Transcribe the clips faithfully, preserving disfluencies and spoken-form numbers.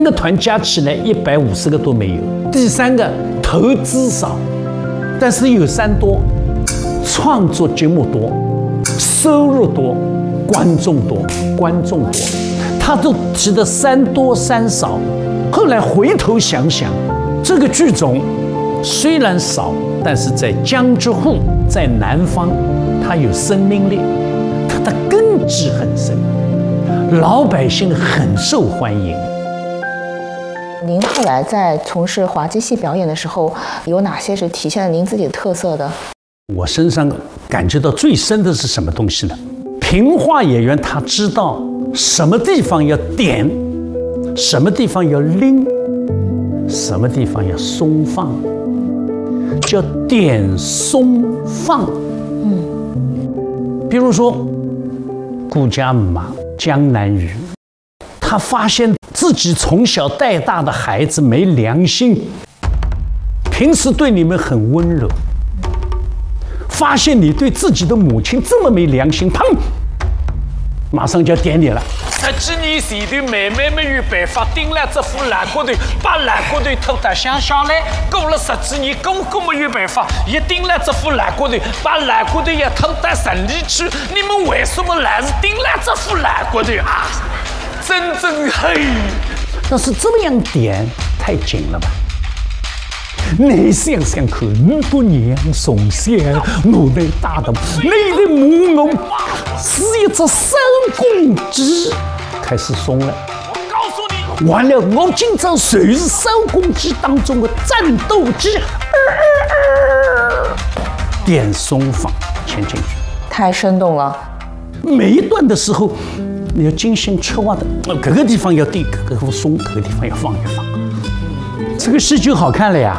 个团加起来一百五十个都没有。第三个投资少，但是有三多：创作节目多，收入多，观众多，观众多。他都提的三多三少。后来回头想想，这个剧种虽然少，但是在江浙沪，在南方，它有生命力，它的根基很深，老百姓很受欢迎。 您后来在从事滑稽戏表演的时候，有哪些是体现了您自己的特色的？ 我身上感觉到最深的是什么东西呢？评话演员他知道什么地方要点，什么地方要拎，什么地方要松放，叫点松放。嗯，比如说顾家马、江南雨，他发现自己从小带大的孩子没良心，平时对你们很温柔，发现你对自己的母亲这么没良心，砰，马上就要点你了。 十几年前头，妹妹们有办法顶了这副烂骨头，把烂骨头拖得乡下来。过了十几年，哥哥们有办法，也顶了这副烂骨头，把烂骨头也拖到城里去。你们为什么还是顶了这副烂骨头啊？真正黑。 但是这么样点太紧了吧？你想想看，你多年从小我能打的，你的母我是一只手工鸡，开始松了。 我告诉你， 完了，我今朝谁是手工鸡当中的战斗机？点松放牵进去， 太生动了。 每一段的时候，你要精心策划的，各个地方要定，各个松，各个地方要放一放，这个戏就好看了呀。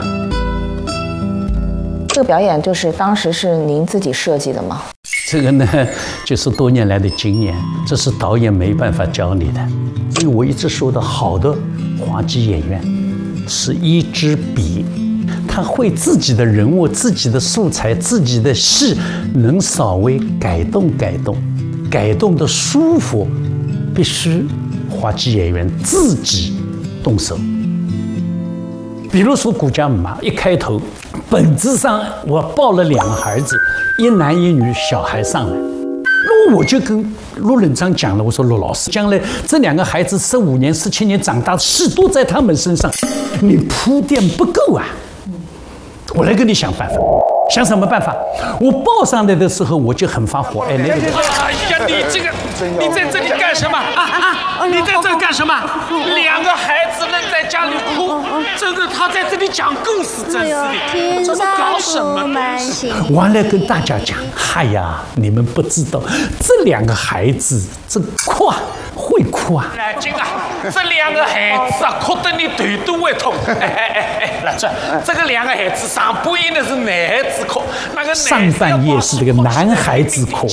这个表演就是当时是您自己设计的吗？ 这个呢，就是多年来的经验，这是导演没办法教你的。因为我一直说的，好的滑稽演员是一支笔，他会自己的人物、自己的素材、自己的戏，能稍微改动改动，改动的舒服，必须滑稽演员自己动手。比如说顾家马一开头，本质上我抱了两个孩子，一男一女，小孩上来，那我就跟陆仁章讲了，我说陆老师，将来这两个孩子十五年、十七年长大，戏都在他们身上，你铺垫不够啊，我来跟你想办法。想什么办法？我抱上来的时候我就很发火，哎，那个， 哎呀，你这个，你在这里干什么啊啊？你在这里干什么？两个孩子扔在家里哭，这个他在这里讲故事，真是的，这是搞什么东西？ 完了跟大家讲，哎呀，你们不知道，这两个孩子这哭啊，会哭啊。 来金啊，这两个孩子啊，哭得你头都会痛。哎哎哎哎，来这，这个两个孩子上半夜的是男孩子哭，那个上半夜是这个男孩子哭，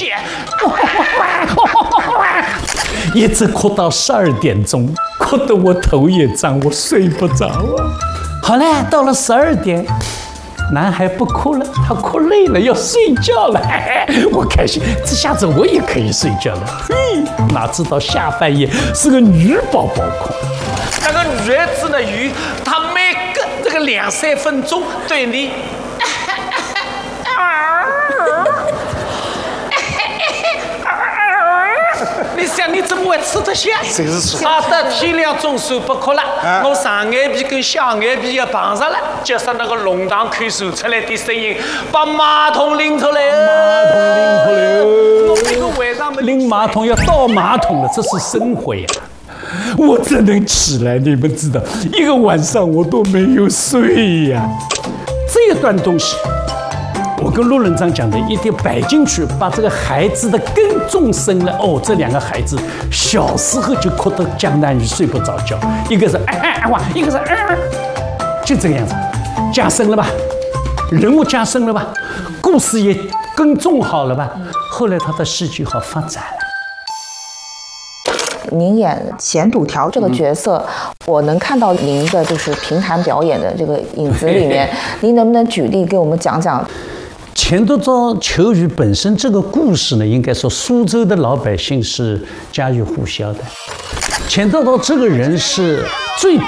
一直哭到十二点钟，哭得我头也胀，我睡不着啊。好嘞，到了十二点，男孩不哭了，他哭累了要睡觉了，我开心，这下子我也可以睡觉了。嘿，哪知道下半夜是个女宝宝哭， 那个女孩子呢，与她每个这个两三分钟对你。你想你怎么会吃得下？ 谁是吃？ 啊，到天亮钟算不哭了，啊、我上眼皮跟下眼皮也碰上了，就是那个龙堂口传出来的声音，把马桶拎出来。 马桶拎出来。 我这个晚上拎马桶要倒马桶了，这是生活呀。我只能起来，你们知道，一个晚上我都没有睡呀。这一段东西，我跟陆仁章讲的，一定摆进去，把这个孩子的根种深了。哦，这两个孩子小时候就哭得江南雨睡不着觉，一个是哎哎哎哇，一个是哎哎，就这个样子，加深了吧，人物加深了吧，故事也根种好了吧，后来他的戏剧好发展了。 您演咸赌条这个角色，嗯、我能看到您的就是评弹表演的这个影子里面，您能不能举例给我们讲讲？ 钱德庄求雨本身这个故事呢，应该说苏州的老百姓是家喻户晓的。钱德庄这个人是最